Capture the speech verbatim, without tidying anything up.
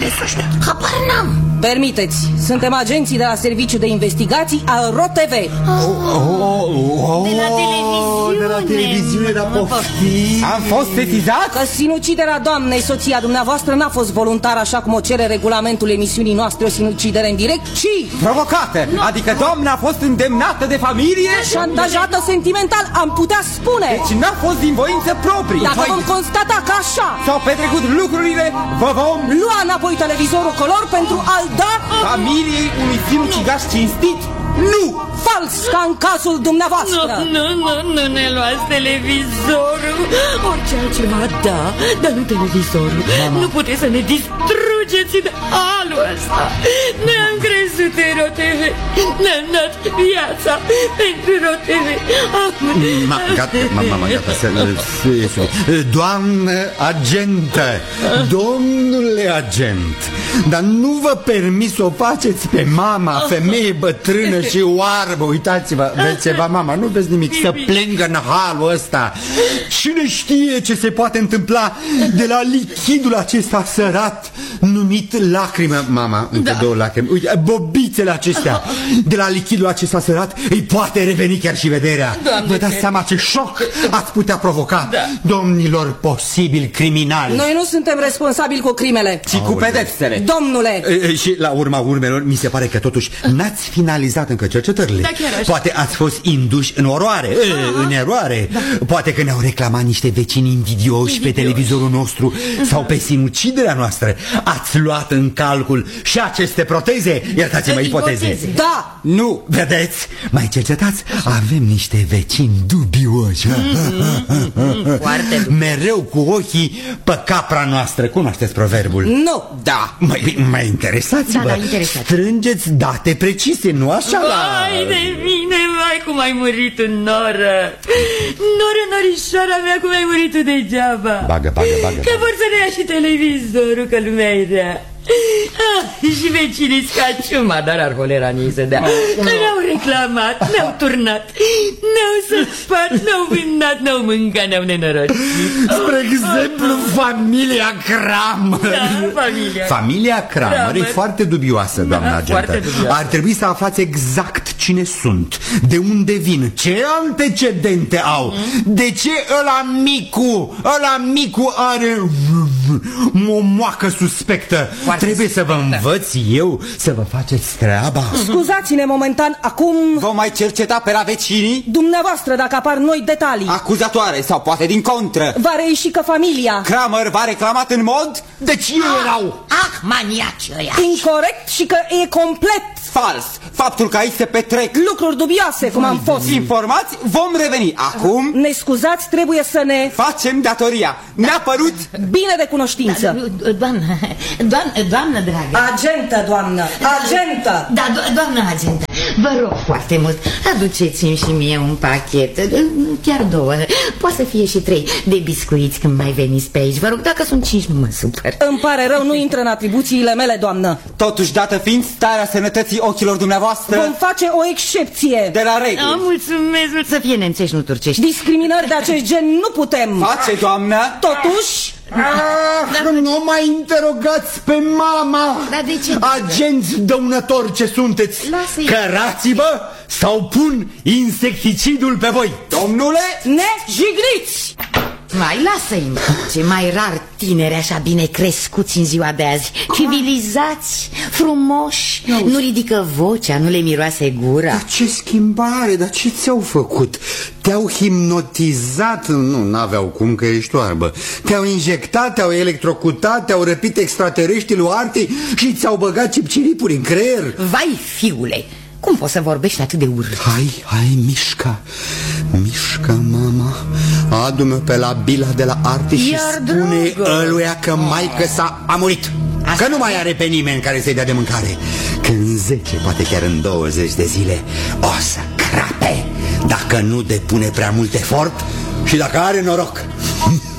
Cine sunt ăștia? Habar n-am. Permiteți, suntem agenții de la Serviciul de Investigații al RoTV. Oh, oh, oh, de la televiziune. De la televiziune, dar poftim. Am fost sesizat? Că sinuciderea doamnei, soția dumneavoastră, n-a fost voluntară, așa cum o cere regulamentul emisiunii noastre, o sinucidere în direct, ci provocată. No. Adică doamna a fost îndemnată de familie, șantajată sentimental, am putea spune. Deci n-a fost din voință proprie. Dacă vom constata că așa s-au petrecut lucrurile, vă vom lua înapoi televizorul color pentru a-l da familiei unui sinucigaș cinstit. Nu! Fals, ca în cazul dumneavoastră. Nu, nu, nu, nu ne luați televizorul. Orice altceva, da, dar nu televizorul. Mama. Nu puteți să ne distrugeți în halul ăsta. Ne-am crezut în RoTV. Ne-am dat viața pentru RoTV. Ma, gata, mama, gata, să, să, doamnă agentă, domnule agent, dar nu vă permis să o faceți pe mama, femeie bătrână și oarbă. Uitați-vă, vezi ceva, mama, nu vezi nimic, să plângă în halul ăsta. Cine știe ce se poate întâmpla de la lichidul acesta sărat numit lacrimă. Mama, încă da. două lacrimi. Uite, bobițele acestea de la lichidul acesta sărat îi poate reveni chiar și vederea. Doamne, vă dați seama ce șoc ați putea provoca, da. domnilor posibili criminali. Noi nu suntem responsabili cu crimele, ci cu pedepsele. Domnule! E, e, și la urma urmelor mi se pare că totuși n-ați finalizat încă cercetările. Da, poate ați fost induși în oroare, e, în eroare. Da. Poate că ne-au reclamat niște vecini invidioși pe televizorul nostru sau pe sinuciderea noastră. Ați luat în calcul și aceste proteze? Iertați-mă, ipoteze. ipoteze. Da! Nu, vedeți? Mai cercetați? Avem niște vecini dubioși. Mm-hmm. Foarte dubioși. Mereu cu ochii pe capra noastră. Cunoașteți proverbul? Nu. Da. Mai, mai interesați-vă. Da, da, interesați. Strângeți date precise, nu așa? Vai de mine, vai cum ai murit în noră. Noră, norișoara mea, cum ai murit tu degeaba. Bagă, bagă, bagă. Că vor să ne ia și televizorul, că lumea e rea. Ah, și vecinii scaciuma, dar ar holera ni se dea. Că ne-au reclamat, ne-au turnat, ne-au săpat, ne-au vândat, ne-au mâncat, ne-au nenorocit. Spre exemplu, familia Kramer. Da, familia Familia Kramer, Kramer. E foarte dubioasă, doamna da, agentă. Ar trebui să aflați exact cine sunt, de unde vin, ce antecedente au, mm? de ce ăla micu, ăla micu are o moacă suspectă. Foarte Trebuie suspectă. Să vă învăț eu să vă faceți treaba. Scuzați-ne momentan, acum vom mai cerceta pe la vecinii dumneavoastră dacă apar noi detalii acuzatoare sau poate din contră. Va reieși că familia Kramer v-a reclamat în mod? Deci ei erau Ah, maniaci ăia. incorect și că e complet fals. Faptul că aici se petrec lucruri dubioase, cum am fost informați, vom reveni. Acum ne scuzați, trebuie să ne facem datoria. Ne-a părut bine de cunoștință. Da, doamnă, doamnă, doamnă dragă. Agentă, doamnă, agentă. Da, do doamnă agentă, vă rog foarte mult, aduceți-mi și mie un pachet, chiar două, poate să fie și trei, de biscuiți când mai veniți pe aici. Vă rog, dacă sunt cinci nu mă supăr. Îmi pare rău, nu intră în atribuțiile mele, doamnă. Totuși, dată fiind starea sănătății ochilor dumneavoastră, vom face o excepție de la reguli. Oh, mulțumesc, să fie nemțești, nu turcești. Discriminări de acest gen nu putem face, doamnă. Totuși Ah, da. Nu mai interogați pe mama. Da, de ce? Agenți dăunători ce sunteți. Cărați-vă sau pun insecticidul pe voi. Domnule, ne jigniți. Mai lasă-i, ce mai rar tineri așa bine crescuți în ziua de azi, civilizați, frumoși, nu ridică vocea, nu le miroase gura. Dar ce schimbare, dar ce ți-au făcut? Te-au hipnotizat? Nu, n-aveau cum că ești oarbă. Te-au injectat, te-au electrocutat, te-au răpit extraterestrii lui Arti și ți-au băgat cipciripuri în creier. Vai, fiule, cum poți să vorbești atât de urât? Hai, hai, mișca, mișca, mama. Adu-mă pe la bila de la Arti și Iar spune dragă. ăluia că maică sa a murit. Asta. Că nu mai are pe nimeni care să-i dea de mâncare. Că în zece, poate chiar în douăzeci de zile o să crape, dacă nu depune prea mult efort și dacă are noroc.